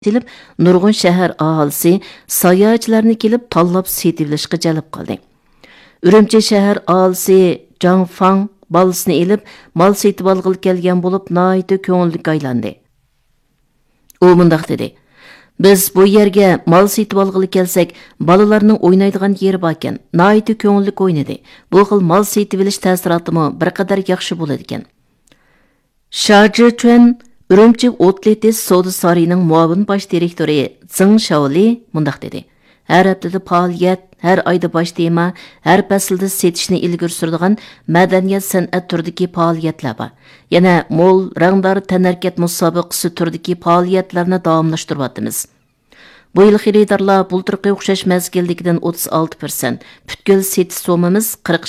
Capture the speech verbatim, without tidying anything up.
etilib, nurg'un shahar aholisi sayohatchilarni kelib tanlab setilishga jalb qildi. Urumchi shahar aholisi Zhang Fang bolasini elib, mal setib olg'ili kelgan bo'lib, nihoyatda ko'ngillik aylandi. U mundaq dedi: "Biz bu yerga mal setib olg'ili kelsak, balalarning o'ynaydigan yeri bor ekan. Nihoyatda ko'ngillik o'ynadi. Bu xil mal setib olish ta'sirotimi bir qadar yaxshi bo'ladi ekan." Shajichuan Urumchi Otletis Savdo Sarayining muavin bosh direktori Zheng Shaoli mundaq dedi: "Har haftada faoliyat, har oyda bosh tema, har faslda setishni ilgari suradigan madaniyat san'at turidagi faoliyatlar bor. Yana mo'l rangdor tanarkat musobaqasi turidagi faoliyatlarni davomlashtiryapmiz. Bu yil xaridorlar bulturqi o'xshash mazgildikidan o'ttiz olti foiz, butkul setish somimiz qirq